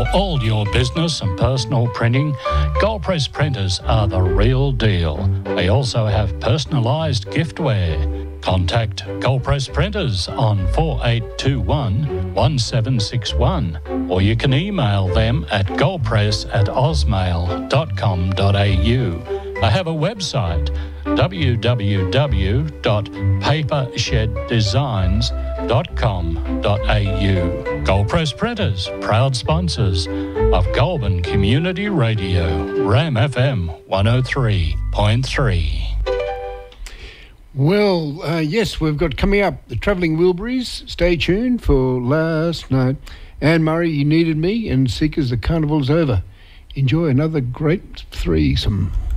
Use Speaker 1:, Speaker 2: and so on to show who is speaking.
Speaker 1: all your business and personal printing, Gold Press printers are the real deal. They also have personalised giftware. Contact Gold Press Printers on 4821 1761, or you can email them at goldpress@osmail.com.au. They have a website, www.papersheddesigns.com.au. Gold Press Printers, proud sponsors of Goulburn Community Radio, RAM FM 103.3.
Speaker 2: Well, yes, we've got coming up the Travelling Wilburys. Stay tuned for Last Night. Anne Murray, You Needed Me, and Seekers, the Carnival's Over. Enjoy another great threesome.